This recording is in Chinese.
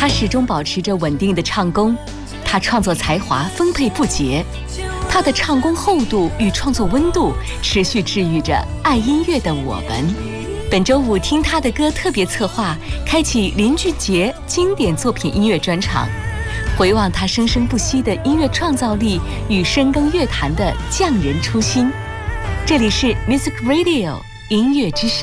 始终保持着稳定的唱功，他创作才华丰沛不竭，他的唱功厚度与创作温度持续治愈着爱音乐的我们。本周五听他的歌特别策划，开启林俊杰经典作品音乐专场，回望他生生不息的音乐创造力与深耕乐坛的匠人初心。这里是 Music Radio 音乐之声。